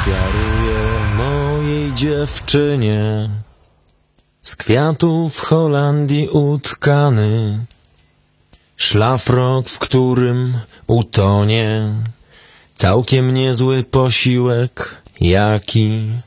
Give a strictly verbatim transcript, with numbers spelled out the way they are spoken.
Ofiaruję mojej dziewczynie z kwiatów Holandii utkany szlafrok, w którym utonie całkiem niezły posiłek, jaki